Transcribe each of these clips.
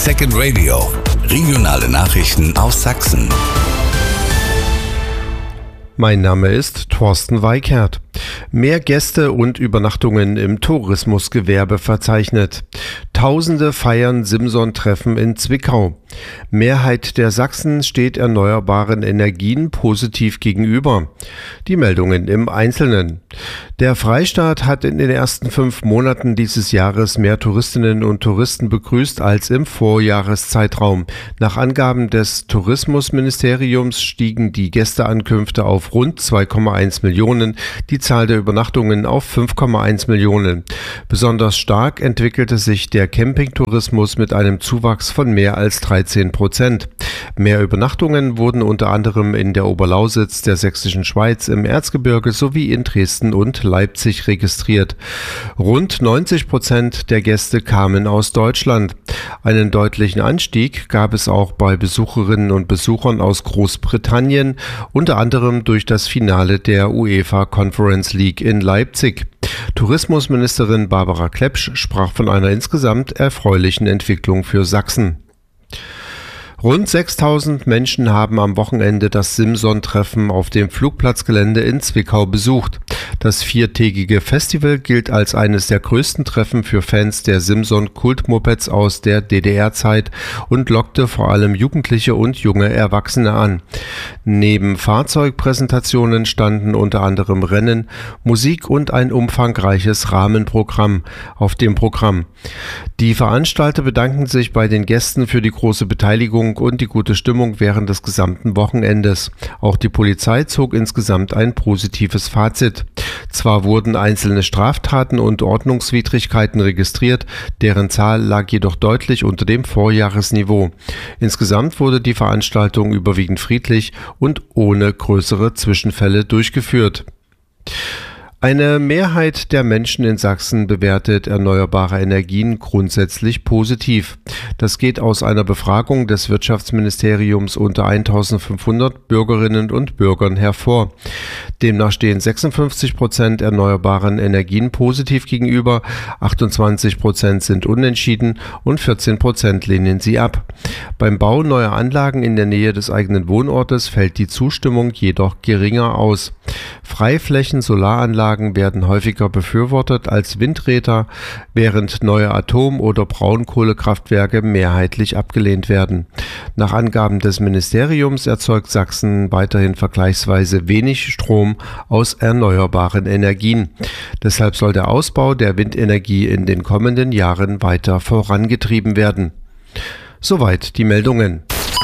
Second Radio. Regionale Nachrichten aus Sachsen. Mein Name ist Thorsten Weikert. Mehr Gäste und Übernachtungen im Tourismusgewerbe verzeichnet. Tausende feiern Simson-Treffen in Zwickau. Mehrheit der Sachsen steht erneuerbaren Energien positiv gegenüber. Die Meldungen im Einzelnen. Der Freistaat hat in den ersten 5 Monaten dieses Jahres mehr Touristinnen und Touristen begrüßt als im Vorjahreszeitraum. Nach Angaben des Tourismusministeriums stiegen die Gästeankünfte auf rund 2,1 Millionen, die Zahl der Übernachtungen auf 5,1 Millionen. Besonders stark entwickelte sich der Campingtourismus mit einem Zuwachs von mehr als 13%. Mehr Übernachtungen wurden unter anderem in der Oberlausitz, der Sächsischen Schweiz, im Erzgebirge sowie in Dresden und Leipzig registriert. Rund 90% der Gäste kamen aus Deutschland. Einen deutlichen Anstieg gab es auch bei Besucherinnen und Besuchern aus Großbritannien, unter anderem durch das Finale der UEFA Conference League in Leipzig. Tourismusministerin Barbara Klepsch sprach von einer insgesamt erfreulichen Entwicklung für Sachsen. Rund 6.000 Menschen haben am Wochenende das Simson-Treffen auf dem Flugplatzgelände in Zwickau besucht. Das 4-tägige Festival gilt als eines der größten Treffen für Fans der Simson-Kultmopeds aus der DDR-Zeit und lockte vor allem Jugendliche und junge Erwachsene an. Neben Fahrzeugpräsentationen standen unter anderem Rennen, Musik und ein umfangreiches Rahmenprogramm auf dem Programm. Die Veranstalter bedanken sich bei den Gästen für die große Beteiligung und die gute Stimmung während des gesamten Wochenendes. Auch die Polizei zog insgesamt ein positives Fazit. Zwar wurden einzelne Straftaten und Ordnungswidrigkeiten registriert, deren Zahl lag jedoch deutlich unter dem Vorjahresniveau. Insgesamt wurde die Veranstaltung überwiegend friedlich und ohne größere Zwischenfälle durchgeführt. Eine Mehrheit der Menschen in Sachsen bewertet erneuerbare Energien grundsätzlich positiv. Das geht aus einer Befragung des Wirtschaftsministeriums unter 1500 Bürgerinnen und Bürgern hervor. Demnach stehen 56% erneuerbaren Energien positiv gegenüber, 28% sind unentschieden und 14% lehnen sie ab. Beim Bau neuer Anlagen in der Nähe des eigenen Wohnortes fällt die Zustimmung jedoch geringer aus. Freiflächen, Solaranlagen werden häufiger befürwortet als Windräder, während neue Atom- oder Braunkohlekraftwerke mehrheitlich abgelehnt werden. Nach Angaben des Ministeriums erzeugt Sachsen weiterhin vergleichsweise wenig Strom aus erneuerbaren Energien. Deshalb soll der Ausbau der Windenergie in den kommenden Jahren weiter vorangetrieben werden. Soweit die Meldungen.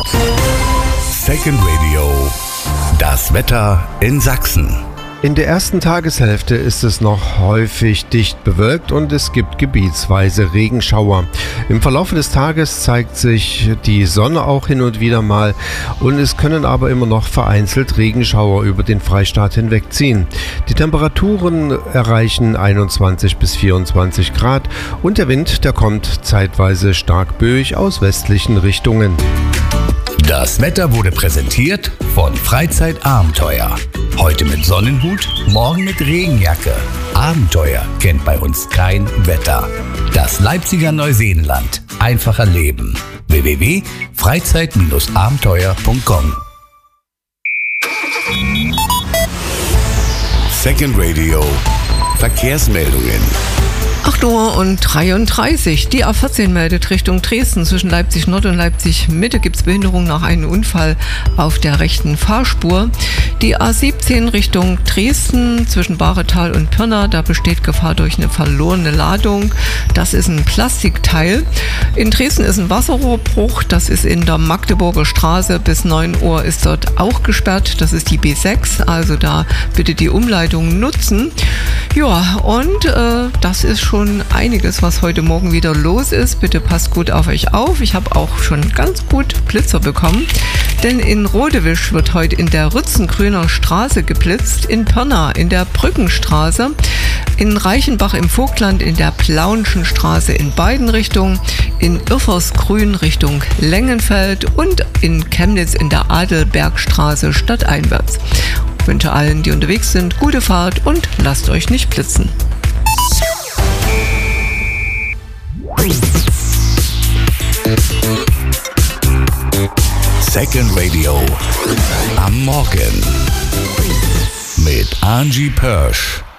Second Radio. Das Wetter in Sachsen. In der ersten Tageshälfte ist es noch häufig dicht bewölkt und es gibt gebietsweise Regenschauer. Im Verlauf des Tages zeigt sich die Sonne auch hin und wieder mal und es können aber immer noch vereinzelt Regenschauer über den Freistaat hinwegziehen. Die Temperaturen erreichen 21 bis 24 Grad und der Wind, der kommt zeitweise stark böig aus westlichen Richtungen. Das Wetter wurde präsentiert von Freizeitabenteuer. Heute mit Sonnenhut, morgen mit Regenjacke. Abenteuer kennt bei uns kein Wetter. Das Leipziger Neuseenland. Einfacher Leben. www.freizeit-abenteuer.com. Second Radio. Verkehrsmeldungen. 8:33 Uhr. Die A14 meldet Richtung Dresden. Zwischen Leipzig Nord und Leipzig Mitte gibt es Behinderung nach einem Unfall auf der rechten Fahrspur. Die A17 Richtung Dresden zwischen Bahretal und Pirna. Da besteht Gefahr durch eine verlorene Ladung. Das ist ein Plastikteil. In Dresden ist ein Wasserrohrbruch. Das ist in der Magdeburger Straße. Bis 9 Uhr ist dort auch gesperrt. Das ist die B6. Also da bitte die Umleitung nutzen. Ja, und das ist schon einiges, was heute Morgen wieder los ist. Bitte passt gut auf euch auf. Ich habe auch schon ganz gut Blitzer bekommen. Denn in Rodewisch wird heute in der Rützengrüner Straße geblitzt, in Pirna in der Brückenstraße, in Reichenbach im Vogtland in der Plaunschen Straße in beiden Richtungen, in Irfersgrün Richtung Lengenfeld und in Chemnitz in der Adelbergstraße stadteinwärts. Ich wünsche allen, die unterwegs sind, gute Fahrt und lasst euch nicht blitzen. Radio am Morgen mit Angie Pörsch.